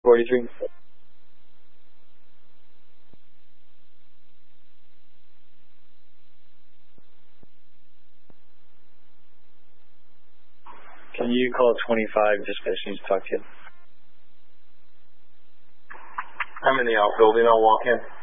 43. Can you call 25 dispatch needs to talk to you? I'm in the outbuilding. I'll walk in.